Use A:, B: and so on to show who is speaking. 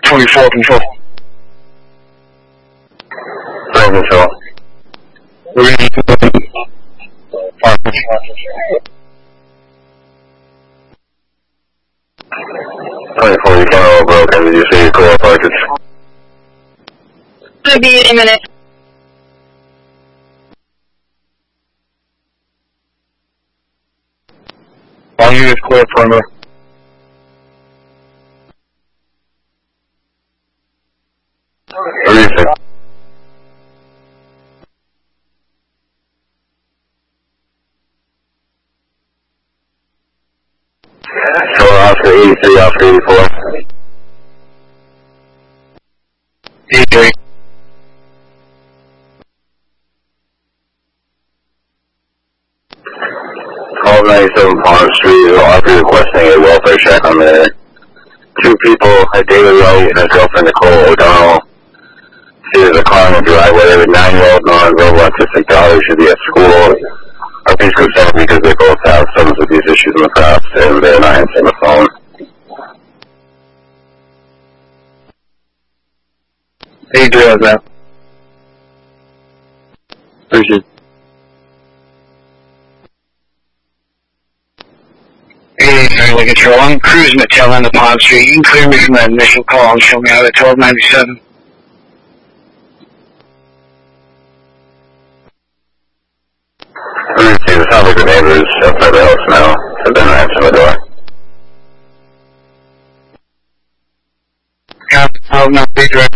A: 24 control.
B: Sorry, control.
A: We're going to need to go to
B: 24, you came over broken. Did you see your core package?
C: It'll be a minute.
A: All units clear perimeter.
B: What do you think? Oscar 83, Oscar 84.
A: 83.
B: Call 97 Pond Street. I'll be requesting a welfare check on the two people, a David Wright and his girlfriend Nicole O'Donnell. See there's a car in the driveway. A 9-year-old non-verbal autistic daughter should be at school. Our police concerned because they both have some of these issues in the past and they're not answering the phone.
A: 83 has that.
B: Appreciate it.
A: 83 to control. I'm cruising at tail end of Pond Street. You can clear me from that initial call and show me out at 1297.
B: Let me see, it sounds like the neighbors outside the house now, so they're not answering the door.
A: Yeah, I'll not be direct.